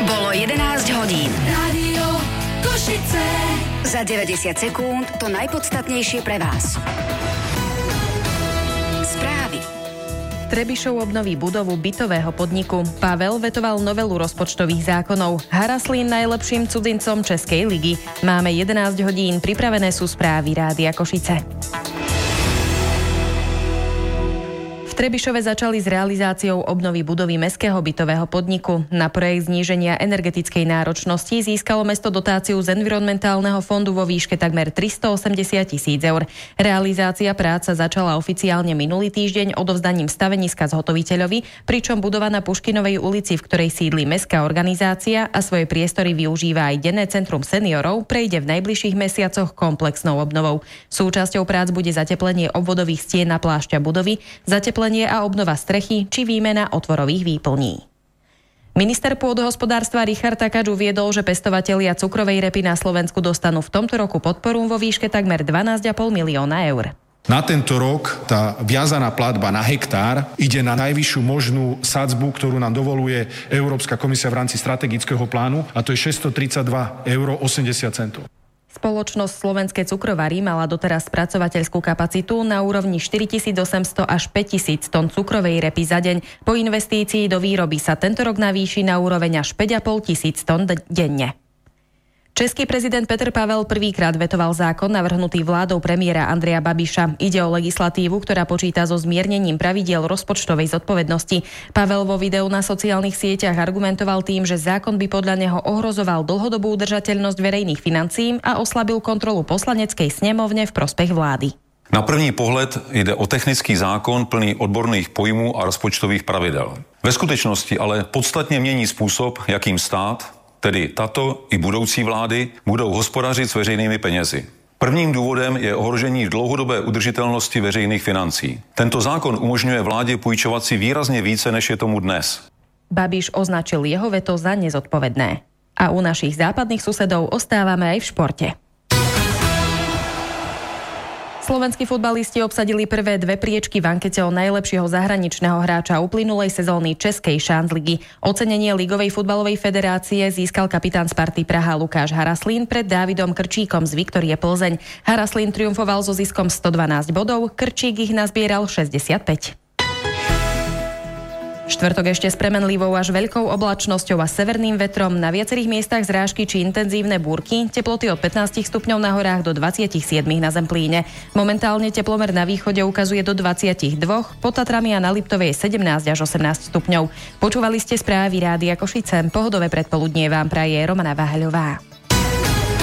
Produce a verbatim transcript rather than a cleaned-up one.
Bolo jedenásť hodín. Rádio Košice. Za deväťdesiat sekúnd to najpodstatnejšie pre vás. Správy. Trebišov obnoví budovu bytového podniku. Pavel vetoval novelu rozpočtových zákonov. Haraslín najlepším cudzincom Českej ligy. Máme jedenásť hodín, pripravené sú správy Rádia Košice. V Trebišove začali s realizáciou obnovy budovy mestského bytového podniku. Na projekt zníženia energetickej náročnosti získalo mesto dotáciu z environmentálneho fondu vo výške takmer tristoosemdesiat tisíc eur. Realizácia práca začala oficiálne minulý týždeň odovzdaním staveniska zhotoviteľovi, pričom budova na Puškinovej ulici, v ktorej sídli mestská organizácia a svoje priestory využíva aj denné centrum seniorov, prejde v najbližších mesiacoch komplexnou obnovou. Súčasťou prác bude zateplenie obvodových stien na plášťa budovy, zateplenie a obnova strechy či výmena otvorových výplní. Minister pôdohospodárstva Richard Takač uviedol, že pestovatelia cukrovej repy na Slovensku dostanú v tomto roku podporu vo výške takmer dvanásť a pol milióna eur. Na tento rok tá viazaná platba na hektár ide na najvyššiu možnú sadzbu, ktorú nám dovoluje Európska komisia v rámci strategického plánu, a to je šesťstotridsaťdva eur osemdesiat centov. Spoločnosť Slovenské cukrovary mala doteraz spracovateľskú kapacitu na úrovni štyritisícosemsto až päťtisíc tón cukrovej repy za deň. Po investícii do výroby sa tento rok navýši na úroveň až päť a pol tisíc tón denne. Český prezident Petr Pavel prvýkrát vetoval zákon navrhnutý vládou premiéra Andreja Babiša. Ide o legislatívu, ktorá počíta so zmiernením pravidiel rozpočtovej zodpovednosti. Pavel vo videu na sociálnych sieťach argumentoval tým, že zákon by podľa neho ohrozoval dlhodobú udržateľnosť verejných financií a oslabil kontrolu poslaneckej snemovne v prospech vlády. Na první pohled jde o technický zákon plný odborných pojmů a rozpočtových pravidel. Ve skutečnosti ale podstatně mění způsob, jakým stát, tedy tato i budoucí vlády, budou hospodařit s veřejnými penězi. Prvním důvodem je ohrožení dlouhodobé udržitelnosti veřejných financí. Tento zákon umožňuje vládě půjčovat si výrazně více, než je tomu dnes. Babiš označil jeho veto za nezodpovedné. A u našich západných susedov ostávame aj v športe. Slovenskí futbalisti obsadili prvé dve priečky v ankete o najlepšieho zahraničného hráča uplynulej sezóny Českej šanzligy. Ocenenie Ligovej futbalovej federácie získal kapitán Sparty Praha Lukáš Haraslín pred Dávidom Krčíkom z Viktorie Plzeň. Haraslín triumfoval so ziskom stodvanásť bodov, Krčík ich nazbieral šesťdesiatpäť. Štvrtok ešte s premenlivou až veľkou oblačnosťou a severným vetrom, na viacerých miestach zrážky či intenzívne búrky, teploty od pätnásť stupňov na horách do dvadsaťsedem na Zemplíne. Momentálne teplomer na východe ukazuje do dvadsaťdva, pod Tatrami a na Liptovej sedemnásť až osemnásť stupňov. Počúvali ste správy Rádia Košice, pohodové predpoludnie vám praje Romana Váhaľová.